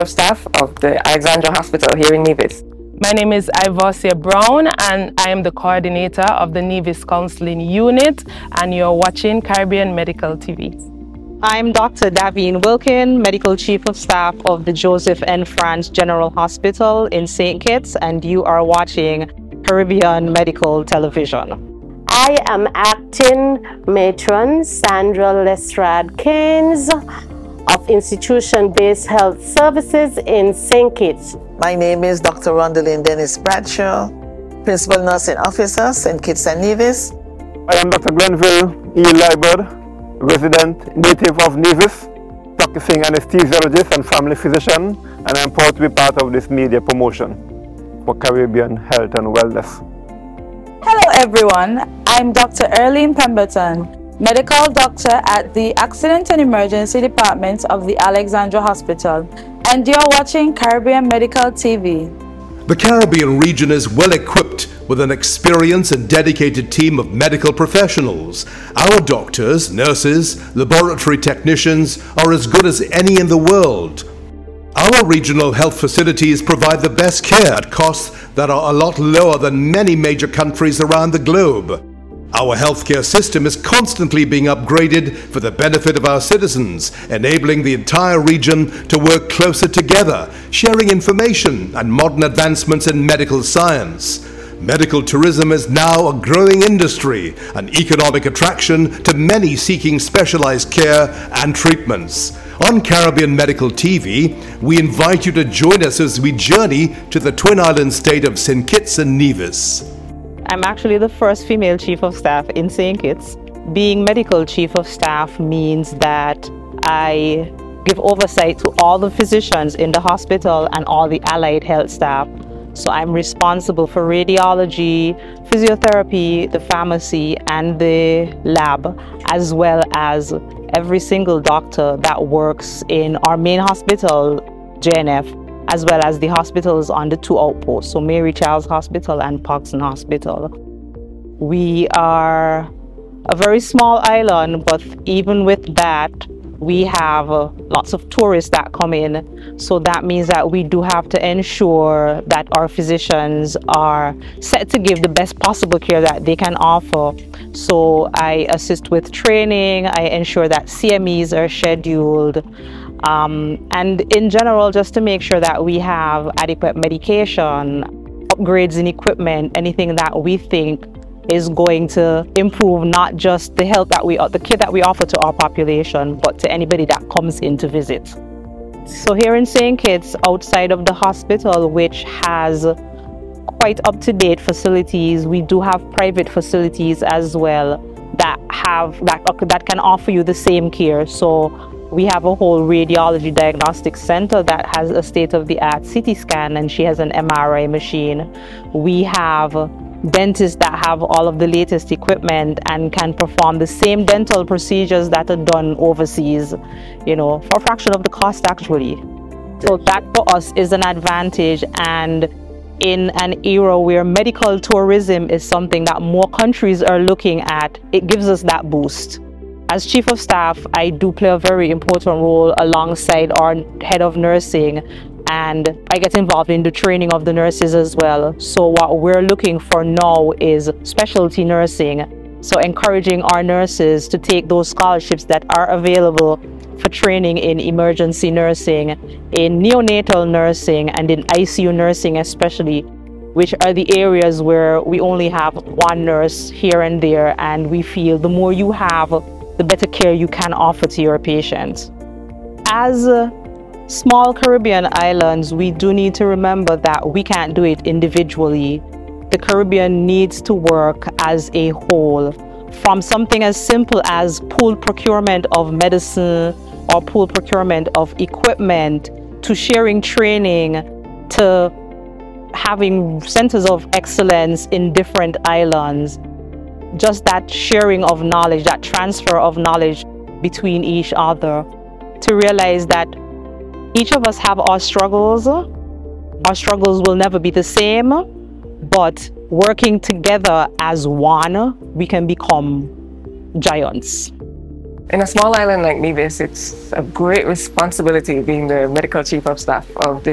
Staff of the Alexandra Hospital here in Nevis. My name is Ivorcia Brown and I am the coordinator of the Nevis Counseling Unit, and you're watching Caribbean Medical TV. I'm Dr. Davine Wilkin, Medical Chief of Staff of the Joseph N. France General Hospital in St. Kitts, and you are watching Caribbean Medical Television. I am Acting Matron Sandra Lestrade Keynes of Institution-Based Health Services in St. Kitts. My name is Dr. Rondeline Dennis Bradshaw, Principal Nursing Officer, St. Kitts and Nevis. I am Dr. Glenville E. Liebert, resident native of Nevis, practicing anesthesiologist and family physician, and I'm proud to be part of this media promotion for Caribbean health and wellness. Hello everyone, I'm Dr. Erlene Pemberton, Medical Doctor at the Accident and Emergency Department of the Alexandra Hospital, and you're watching Caribbean Medical TV. The Caribbean region is well equipped with an experienced and dedicated team of medical professionals. Our doctors, nurses, laboratory technicians are as good as any in the world. Our regional health facilities provide the best care at costs that are a lot lower than many major countries around the globe. Our healthcare system is constantly being upgraded for the benefit of our citizens, enabling the entire region to work closer together, sharing information and modern advancements in medical science. Medical tourism is now a growing industry, an economic attraction to many seeking specialized care and treatments. On Caribbean Medical TV, we invite you to join us as we journey to the Twin Island state of St. Kitts and Nevis. I'm actually the first female Chief of Staff in St. Kitts. Being Medical Chief of Staff means that I give oversight to all the physicians in the hospital and all the allied health staff. So I'm responsible for radiology, physiotherapy, the pharmacy, and the lab, as well as every single doctor that works in our main hospital, JNF, as well as the hospitals on the two outposts, so Mary Charles Hospital and Pogson Hospital. We are a very small island, but even with that, we have lots of tourists that come in. So that means that we do have to ensure that our physicians are set to give the best possible care that they can offer. So I assist with training, I ensure that CMEs are scheduled, and in general, just to make sure that we have adequate medication, upgrades in equipment, anything that we think is going to improve not just the the care that we offer to our population, but to anybody that comes in to visit. So here in St. Kitts, outside of the hospital, which has quite up-to-date facilities, we do have private facilities as well that can offer you the same care. So we have a whole radiology diagnostic center that has a state-of-the-art CT scan, and she has an MRI machine. We have dentists that have all of the latest equipment and can perform the same dental procedures that are done overseas, for a fraction of the cost actually. So that for us is an advantage, and in an era where medical tourism is something that more countries are looking at, it gives us that boost. As Chief of Staff, I do play a very important role alongside our head of nursing, and I get involved in the training of the nurses as well. So what we're looking for now is specialty nursing. So encouraging our nurses to take those scholarships that are available for training in emergency nursing, in neonatal nursing, and in ICU nursing especially, which are the areas where we only have one nurse here and there, and we feel the more you have, the better care you can offer to your patients. As small Caribbean islands, we do need to remember that we can't do it individually. The Caribbean needs to work as a whole, from something as simple as pooled procurement of medicine or pooled procurement of equipment, to sharing training, to having centers of excellence in different islands. Just that sharing of knowledge, that transfer of knowledge between each other, to realize that each of us have our struggles. Our struggles will never be the same, but working together as one, we can become giants. In a small island like Nevis, it's a great responsibility being the medical chief of staff of the